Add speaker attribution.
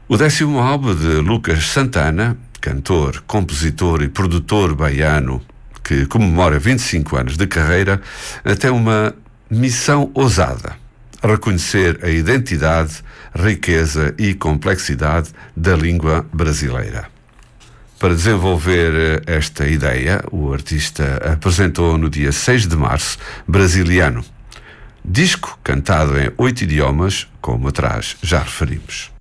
Speaker 1: O 10º álbum de Lucas Santana, cantor, compositor e produtor baiano, que comemora 25 anos de carreira, tem uma missão ousada: reconhecer a identidade, riqueza e complexidade da língua brasileira. Para desenvolver esta ideia, o artista apresentou no dia 6 de março Brasiliano, disco cantado em 8 idiomas, como atrás já referimos.